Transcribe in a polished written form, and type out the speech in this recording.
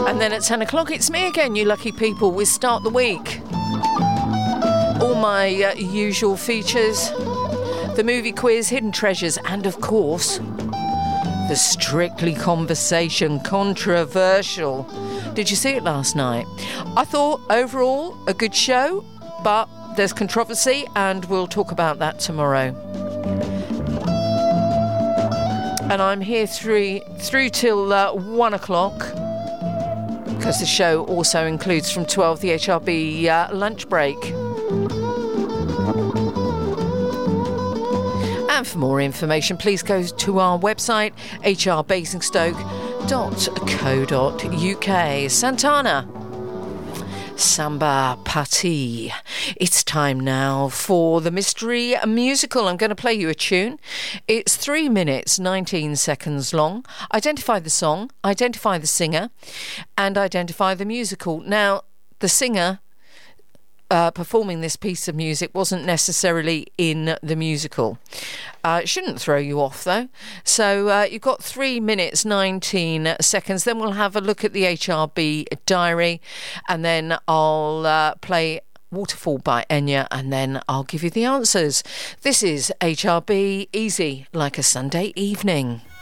And then at 10 o'clock, it's me again, you lucky people, with Start the Week. All my usual features, the movie quiz, hidden treasures, and of course, the Strictly Conversation controversial. Did you see it last night? I thought overall a good show, but there's controversy and we'll talk about that tomorrow. And I'm here through till 1 o'clock, because the show also includes from 12 the HRB lunch break. And for more information, please go to our website, hrbasingstoke.co.uk. Santana, Samba Pati. It's time now for the mystery musical. I'm going to play you a tune. It's 3 minutes, 19 seconds long. Identify the song, identify the singer, and identify the musical. Now, the singer performing this piece of music wasn't necessarily in the musical. It shouldn't throw you off though. So you've got 3 minutes 19 seconds. Then we'll have a look at the HRB diary, and then I'll play Waterfall by Enya, and then I'll give you the answers. This is HRB, easy like a Sunday evening.